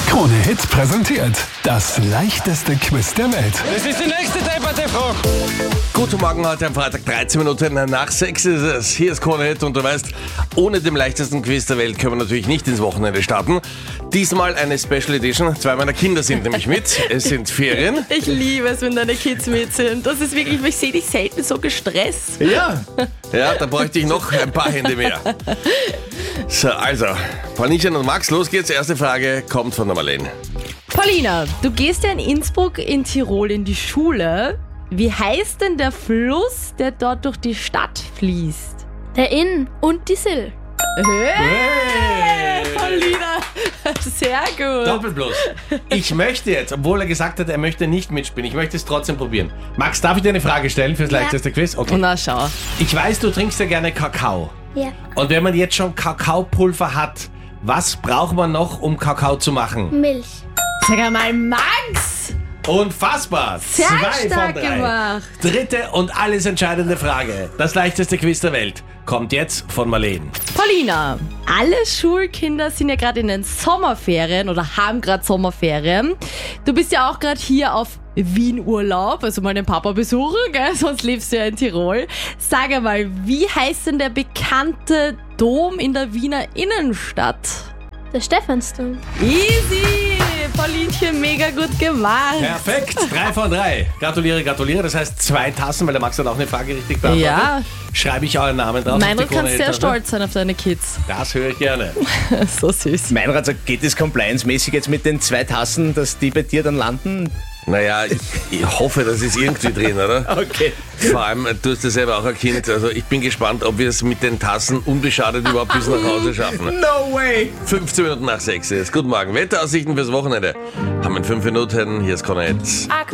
Krone-Hit präsentiert das leichteste Quiz der Welt. Das ist die nächste Debatte-Frage. Guten Morgen, heute am Freitag, 13 Minuten nach 6 ist es. Hier ist Krone-Hit und du weißt, ohne dem leichtesten Quiz der Welt können wir natürlich nicht ins Wochenende starten. Diesmal eine Special Edition. 2 meiner Kinder sind nämlich mit. Es sind Ferien. Ich liebe es, wenn deine Kids mit sind. Das ist wirklich, ich sehe dich selten so gestresst. Ja, da bräuchte ich noch ein paar Hände mehr. So, also, Paulinchen und Max, los geht's. Erste Frage kommt von der Marlene. Paulina, du gehst ja in Innsbruck in Tirol in die Schule. Wie heißt denn der Fluss, der dort durch die Stadt fließt? Der Inn und die Sill. Hey, Paulina, sehr gut. Doppelplus. Ich möchte jetzt, obwohl er gesagt hat, er möchte nicht mitspielen, ich möchte es trotzdem probieren. Max, darf ich dir eine Frage stellen fürs leichteste Quiz? Okay. Na schau. Ich weiß, du trinkst ja gerne Kakao. Ja. Und wenn man jetzt schon Kakaopulver hat, was braucht man noch, um Kakao zu machen? Milch. Sag einmal, Max! Unfassbar! Sehr 2 von stark 3. gemacht. Dritte und alles entscheidende Frage. Das leichteste Quiz der Welt kommt jetzt von Marlene. Paulina, alle Schulkinder sind ja gerade in den Sommerferien oder haben gerade Sommerferien. Du bist ja auch gerade hier auf Wien-Urlaub, also mal den Papa besuchen, gell? Sonst lebst du ja in Tirol. Sag einmal, wie heißt denn der bekannte Dom in der Wiener Innenstadt? Der Stephansdom. Easy! Paulinchen, mega gut gemacht. Perfekt, 3 von 3. Gratuliere. Das heißt 2 Tassen, weil der Max hat auch eine Frage richtig beantwortet. Ja. Schreibe ich euren Namen drauf. Meinrad, du kannst sehr stolz sein auf deine Kids. Das höre ich gerne. So süß. Meinrad sagt, geht es compliance-mäßig jetzt mit den 2 Tassen, dass die bei dir dann landen? Naja, ich hoffe, das ist irgendwie drin, oder? Okay. Vor allem, du hast ja selber auch ein Kind. Also ich bin gespannt, ob wir es mit den Tassen unbeschadet überhaupt bis nach Hause schaffen. No way! 15 Minuten nach 6 ist. Guten Morgen. Wetteraussichten fürs Wochenende. Haben wir in 5 Minuten. Hier ist Konrad.